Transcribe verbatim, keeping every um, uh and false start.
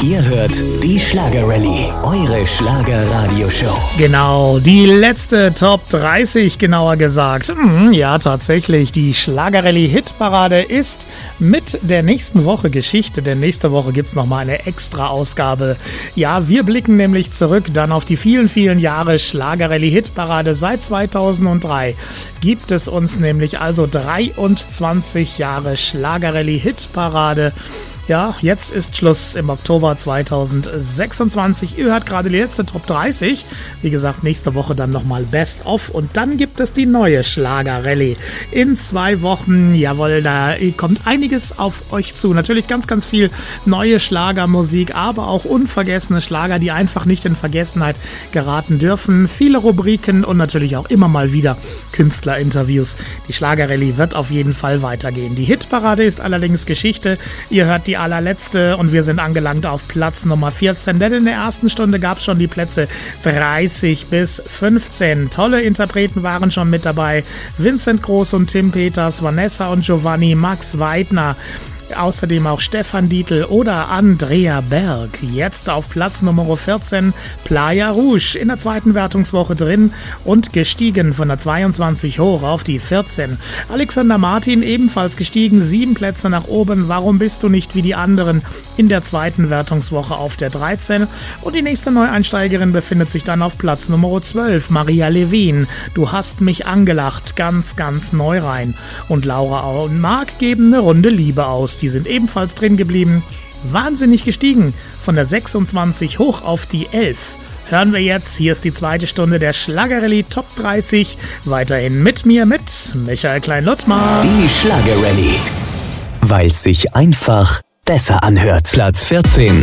Ihr hört die Schlagerrallye, eure Schlager-Radio-Show. Genau, die letzte Top dreißig, genauer gesagt. Hm, ja, tatsächlich, die Schlagerrallye-Hitparade ist mit der nächsten Woche Geschichte, denn nächste Woche gibt es nochmal eine Extra-Ausgabe. Ja, wir blicken nämlich zurück dann auf die vielen, vielen Jahre Schlagerrallye-Hitparade. Seit zweitausenddrei gibt es uns nämlich also dreiundzwanzig Jahre Schlagerrallye-Hitparade. Ja, jetzt ist Schluss im Oktober zweitausendsechsundzwanzig. Ihr hört gerade die letzte Top dreißig. Wie gesagt, nächste Woche dann nochmal Best of. Und dann gibt es die neue Schlagerrallye. In zwei Wochen, jawohl, da kommt einiges auf euch zu. Natürlich ganz, ganz viel neue Schlagermusik, aber auch unvergessene Schlager, die einfach nicht in Vergessenheit geraten dürfen. Viele Rubriken und natürlich auch immer mal wieder Künstlerinterviews. Die Schlagerrallye wird auf jeden Fall weitergehen. Die Hitparade ist allerdings Geschichte. Ihr hört die allerletzte und wir sind angelangt auf Platz Nummer vierzehn, denn in der ersten Stunde gab es schon die Plätze dreißig bis fünfzehn. Tolle Interpreten waren schon mit dabei. Vincent Groß und Tim Peters, Vanessa und Giovanni, Max Weidner, außerdem auch Stefan Dietl oder Andrea Berg. Jetzt auf Platz Nummer vierzehn, Playa Rouge, in der zweiten Wertungswoche drin und gestiegen von der zweiundzwanzig hoch auf die vierzehn. Alexander Martin ebenfalls gestiegen, sieben Plätze nach oben. Warum bist du nicht wie die anderen? In der zweiten Wertungswoche auf der dreizehn. Und die nächste Neueinsteigerin befindet sich dann auf Platz Nummer zwölf, Maria Levin. Du hast mich angelacht, ganz, ganz neu rein. Und Laura und Marc geben eine Runde Liebe aus. Die sind ebenfalls drin geblieben. Wahnsinnig gestiegen. Von der sechsundzwanzig hoch auf die elf. Hören wir jetzt. Hier ist die zweite Stunde der Schlagerrallye Top dreißig. Weiterhin mit mir, mit Michael Klein-Lottmar. Die Schlagerrallye. Weil es sich einfach besser anhört. Platz vierzehn.